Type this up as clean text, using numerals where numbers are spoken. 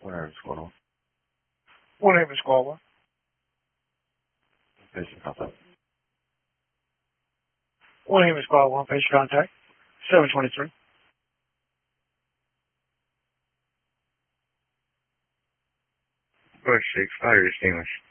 Whatever's going on. My name is Caldwell. Patient contact. My name is Caldwell. Patient contact. 723. Push 6, fire distinguished.